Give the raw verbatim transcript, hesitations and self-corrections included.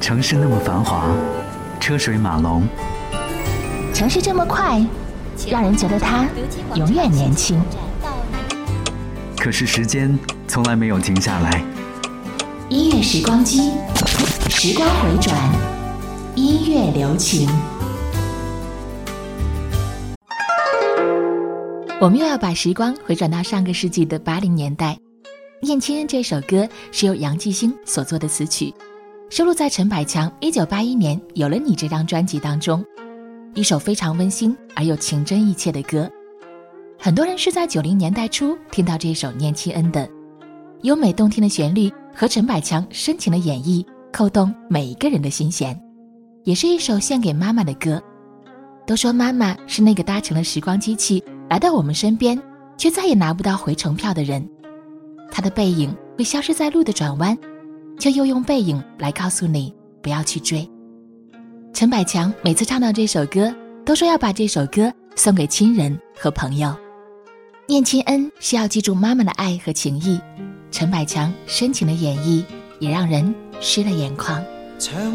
城市那么繁华，车水马龙， 城市这么快，让人觉得它永远年轻。 可是时间从来没有停下来。 音乐时光机，时光回转，音乐留情。我们又要把时光回转到上个世纪的八零年代。《念亲恩》这首歌是由杨继兴所作的词曲，收录在陈百强一九八一年《有了你》这张专辑当中。一首非常温馨而又情真意切的歌。很多人是在九零年代初听到这首《念亲恩》的，优美动听的旋律和陈百强深情的演绎，扣动每一个人的心弦。也是一首献给妈妈的歌。都说妈妈是那个搭乘了时光机器来到我们身边，却再也拿不到回程票的人。她的背影会消失在路的转弯，却又用背影来告诉你不要去追。陈百强每次唱到这首歌，都说要把这首歌送给亲人和朋友。念亲恩是要记住妈妈的爱和情谊，陈百强深情的演绎也让人湿了眼眶。